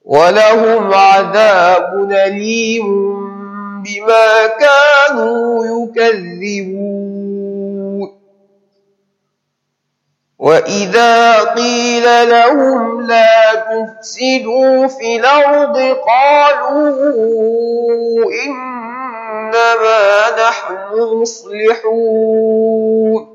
ولهم عذاب أليم بما كانوا يكذبون. وإذا قيل لهم لا تفسدوا في الأرض قالوا إنما نحن مصلحون